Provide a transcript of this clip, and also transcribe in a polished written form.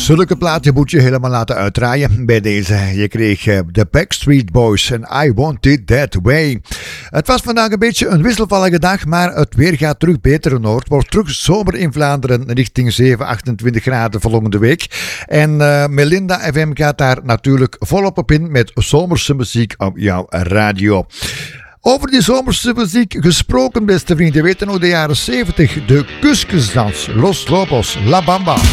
Zulke platen moet je helemaal laten uitdraaien bij deze. Je kreeg de Backstreet Boys en I Want It That Way. Het was vandaag een beetje een wisselvallige dag, maar het weer gaat terug beter in Noord. Wordt terug zomer in Vlaanderen richting 7, 28 graden volgende week. En Melinda FM gaat daar natuurlijk volop op in met zomerse muziek op jouw radio. Over die zomerse muziek gesproken, beste vrienden, weten nog de jaren 70, de kuskusdans, Los Lobos, La Bamba.